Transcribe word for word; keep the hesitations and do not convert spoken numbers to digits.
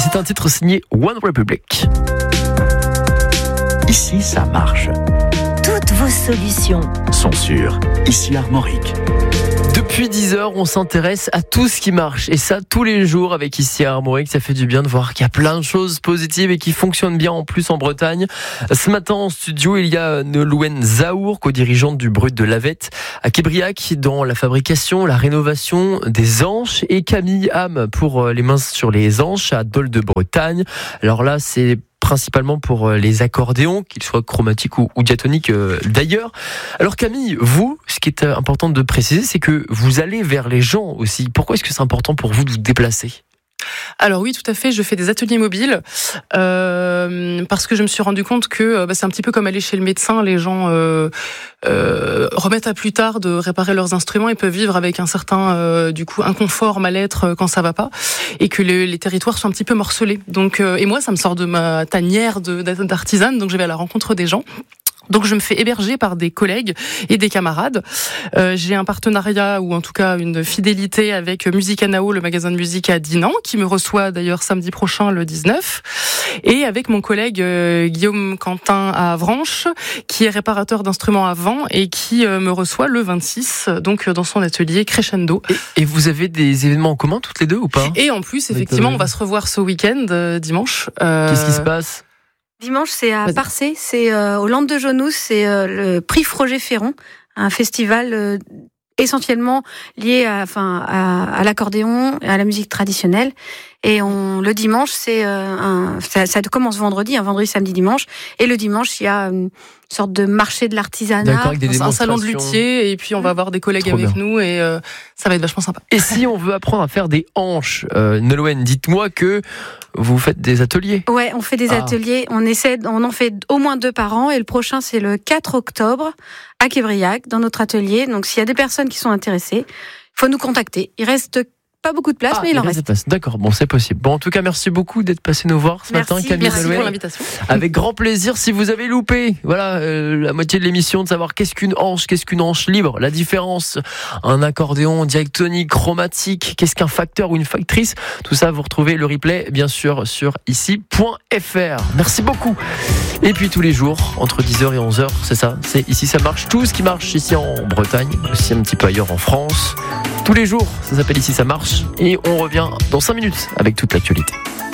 C'est un titre signé One Republic. Ici, ça marche. Toutes vos solutions Sont sûres. Ici, Armorique. Depuis dix heures, on s'intéresse à tout ce qui marche. Et ça, tous les jours avec ici à Armorique. Ça fait du bien de voir qu'il y a plein de choses positives et qui fonctionnent bien en plus en Bretagne. Ce matin en studio, il y a Nolwenn Zahour, co-dirigeante du Brut de Lavette à Québriac, dans la fabrication, la rénovation des anches. Et Camille Ham pour les mains sur les anches à Dol de Bretagne. Alors là, c'est principalement pour les accordéons, qu'ils soient chromatiques ou, ou diatoniques euh, d'ailleurs. Alors Camille, vous, ce qui est important de préciser, c'est que vous allez vers les gens aussi. Pourquoi est-ce que c'est important pour vous de vous déplacer ? Alors oui, tout à fait, je fais des ateliers mobiles euh, parce que je me suis rendu compte que bah, c'est un petit peu comme aller chez le médecin, les gens euh, euh, remettent à plus tard de réparer leurs instruments et peuvent vivre avec un certain euh, du coup inconfort, mal-être quand ça va pas, et que les, les territoires sont un petit peu morcelés. Donc euh, et moi, ça me sort de ma tanière de, d'artisane, donc je vais à la rencontre des gens. Donc je me fais héberger par des collègues et des camarades. Euh, j'ai un partenariat ou en tout cas une fidélité avec Musique Anao, le magasin de musique à Dinan, qui me reçoit d'ailleurs samedi prochain le dix-neuf, et avec mon collègue euh, Guillaume Quentin à Avranches, qui est réparateur d'instruments à vent et qui euh, me reçoit le vingt-six, donc dans son atelier Crescendo. Et, et vous avez des événements en commun toutes les deux ou pas ? Et en plus, effectivement, on va se revoir ce week-end, euh, dimanche. Euh... Qu'est-ce qui se passe ? Dimanche, c'est à Vas-y. Parcé, c'est euh, au Land de Jonous, c'est euh, le prix Froger-Ferron, un festival euh, essentiellement lié à, enfin, à, à l'accordéon et à la musique traditionnelle. Et on, le dimanche, c'est euh, un, ça, ça commence vendredi, un vendredi, samedi, dimanche. Et le dimanche, il y a une sorte de marché de l'artisanat. D'accord, avec des un salon de démonstrations. luthier, et puis on va avoir des collègues Trop avec bien. nous, et euh, ça va être vachement sympa. Et si on veut apprendre à faire des hanches, euh, Nolwenn, dites-moi que vous faites des ateliers. Ouais, on fait des Ah. ateliers. On essaie, on en fait au moins deux par an. Et le prochain, c'est le quatre octobre à Québriac, dans notre atelier. Donc, s'il y a des personnes qui sont intéressées, il faut nous contacter. Il reste pas beaucoup de place, Ah, mais il en reste reste. des places. D'accord, bon, c'est possible. Bon, en tout cas, merci beaucoup d'être passé nous voir ce Merci, matin, Camille Merci Nolwenn. pour l'invitation. Avec grand plaisir. Si vous avez loupé, voilà, euh, la moitié de l'émission, de savoir qu'est-ce qu'une hanche, qu'est-ce qu'une hanche libre, la différence, un accordéon diatonique, chromatique, qu'est-ce qu'un facteur ou une factrice, tout ça, vous retrouvez le replay, bien sûr, sur ici point f r. Merci beaucoup. Et puis tous les jours, entre dix heures et onze heures, c'est ça, c'est ici ça marche, tout ce qui marche ici en Bretagne, aussi un petit peu ailleurs en France. Tous les jours, ça s'appelle Ici ça marche, et on revient dans cinq minutes avec toute l'actualité.